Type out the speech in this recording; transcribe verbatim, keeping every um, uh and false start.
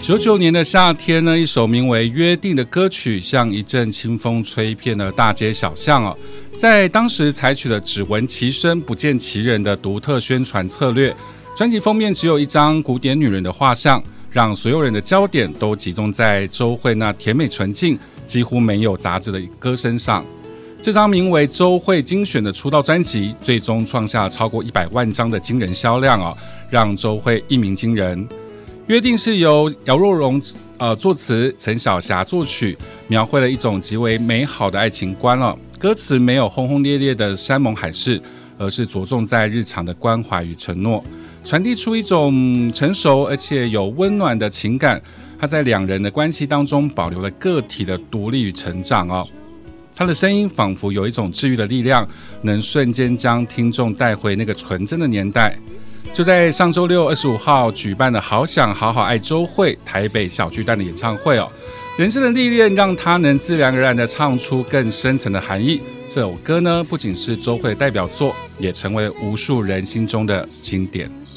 九九年的夏天呢，一首名为《约定》的歌曲像一阵清风吹遍了大街小巷哦。在当时采取了只闻其声不见其人的独特宣传策略，专辑封面只有一张古典女人的画像，让所有人的焦点都集中在周蕙那甜美纯净几乎没有杂质的歌声上。这张名为周蕙精选的出道专辑最终创下超过一百万张的惊人销量哦，让周蕙一鸣惊人。约定是由姚若龙呃作词，陈小霞作曲，描绘了一种极为美好的爱情观了。歌词没有轰轰烈烈的山盟海誓，而是着重在日常的关怀与承诺，传递出一种成熟而且有温暖的情感。他在两人的关系当中保留了个体的独立与成长哦。他的声音仿佛有一种治愈的力量，能瞬间将听众带回那个纯真的年代。就在上周六二十五号举办的好想好好爱周蕙台北小巨蛋的演唱会哦，人生的历练让他能自然而然地唱出更深层的含义。这首歌呢，不仅是周蕙的代表作，也成为无数人心中的经典。